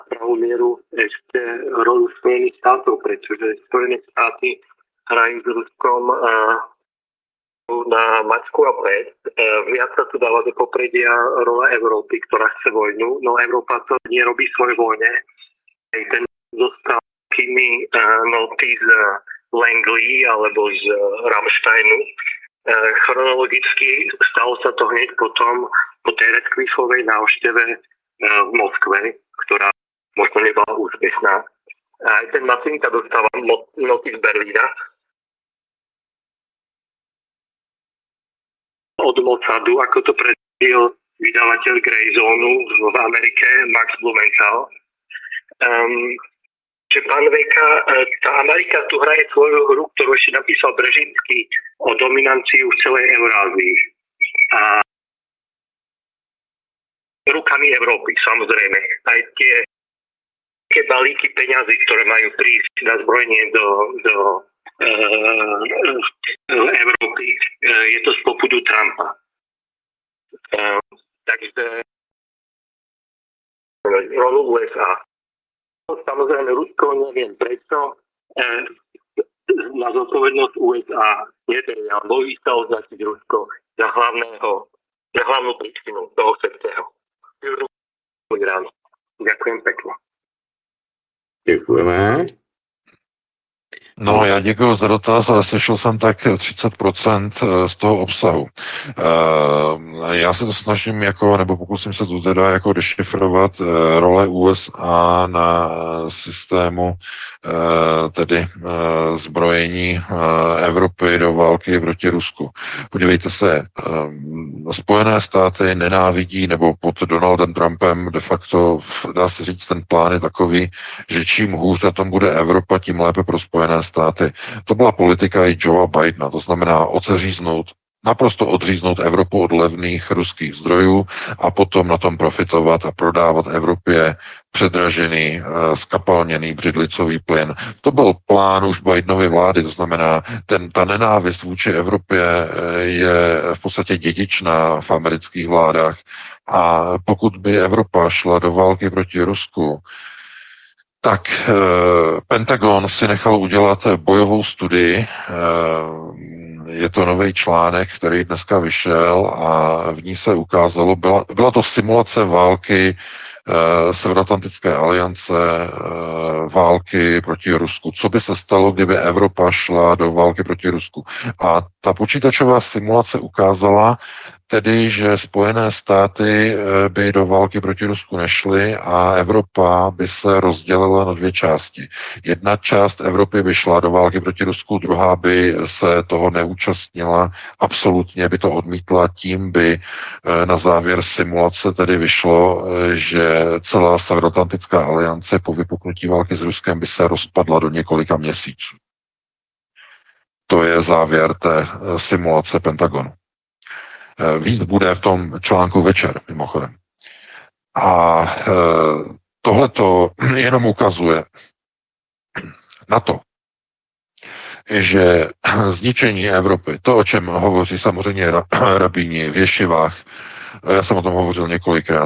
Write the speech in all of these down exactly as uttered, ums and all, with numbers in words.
pravú mieru ešte rolu Spojených štátov, pretože Spojené štáty hrajú s Ruskom na mačku a pes. Viac sa tu dáva do popredia rola Európy, ktorá chce vojnu, no Európa to nerobí svojvoľne. Ten zostal kými noty z Langley alebo z Rammsteinu. Chronologicky stalo sa to hneď potom po tej Radcliffovej návšteve v Moskve, ktorá možno nebola úspešná. Aj ten Macinka dostáva noty z Berlína. Od Mossadu, ako to predstavil vydavateľ Greyzonu v Amerike, Max Blumenthal. Um, že pán Vejka, tá Amerika tu hraje svoju hru, ktorú ešte napísal Brežinsky o dominanciu v celej Eurázii. A rukami Európy, samozrejme. Aj tie, tie balíky peňazí, ktoré majú prísť na zbrojenie do, do uh, Európy, uh, je to z popudu Trumpa. Uh, takže rolu ú es á. Samozrejme, Rusko, neviem prečo, uh, na zodpovednosť ú es á neberie, ale bojí sa označiť Rusko za hlavného, za hlavnú príčinu toho všetkého. Ďakujem pekne. Děkujeme. No, já děkuji za dotaz, ale slyšel jsem tak třicet procent z toho obsahu. Já se to snažím jako, nebo pokusím se tu teda jako dešifrovat role ú es á na systému tedy zbrojení Evropy do války proti Rusku. Podívejte se, Spojené státy nenávidí, nebo pod Donaldem Trumpem de facto, dá se říct, ten plán je takový, že čím hůř na tom bude Evropa, tím lépe pro Spojené státy. To byla politika i Joea Bidena, to znamená odseříznout, naprosto odříznout Evropu od levných ruských zdrojů a potom na tom profitovat a prodávat Evropě předražený, skapalněný břidlicový plyn. To byl plán už Bidenovy vlády, to znamená, ten, ta nenávist vůči Evropě je v podstatě dědičná v amerických vládách a pokud by Evropa šla do války proti Rusku, tak eh, Pentagon si nechal udělat bojovou studii, eh, je to nový článek, který dneska vyšel a v ní se ukázalo, byla, byla to simulace války eh, Severoatlantické aliance, eh, války proti Rusku. Co by se stalo, kdyby Evropa šla do války proti Rusku? A ta počítačová simulace ukázala, tedy, že Spojené státy by do války proti Rusku nešly a Evropa by se rozdělila na dvě části. Jedna část Evropy by šla do války proti Rusku, druhá by se toho neúčastnila, absolutně by to odmítla, tím by na závěr simulace tedy vyšlo, že celá Severoatlantická aliance po vypuknutí války s Ruskem by se rozpadla do několika měsíců. To je závěr té simulace Pentagonu. Víc bude v tom článku večer, mimochodem. A e, tohleto jenom ukazuje na to, že zničení Evropy, to, o čem hovoří samozřejmě rabíni v ješivách, já jsem o tom hovořil několikrát,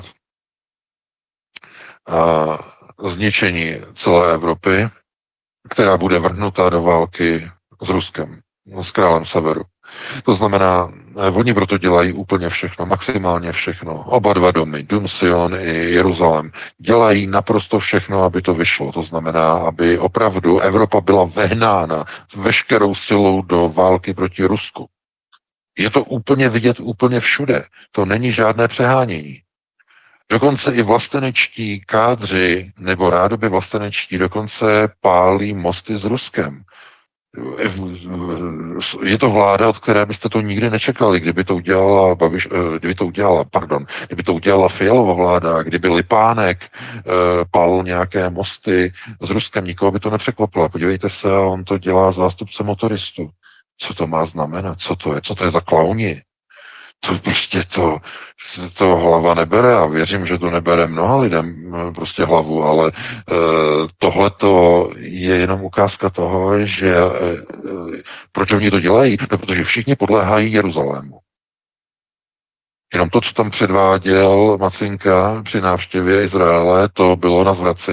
a zničení celé Evropy, která bude vrhnuta do války s Ruskem, s králem severu. To znamená, oni proto dělají úplně všechno, maximálně všechno. Oba dva domy, Dům Sion i Jeruzalém, dělají naprosto všechno, aby to vyšlo. To znamená, aby opravdu Evropa byla vehnána veškerou silou do války proti Rusku. Je to úplně vidět úplně všude. To není žádné přehánění. Dokonce i vlastenečtí kádři, nebo rádoby vlastenečtí, dokonce pálí mosty s Ruskem. Je to vláda, od které byste to nikdy nečekali, kdyby to udělala Babiš, kdyby to udělala, pardon, kdyby to udělala Fialova vláda, kdyby Lipánek uh, pálil nějaké mosty s Ruskem, nikoho by to nepřekvapilo. Podívejte se, on to dělá zástupce motoristů. Co to má znamenat? Co to je? Co to je za klauni? To prostě to, to hlava nebere a věřím, že to nebere mnoha lidem prostě hlavu, ale e, tohleto je jenom ukázka toho, že e, proč oni to dělají? No, protože všichni podléhají Jeruzalému. Jenom to, co tam předváděl Macinka při návštěvě Izraele, to bylo na zvracení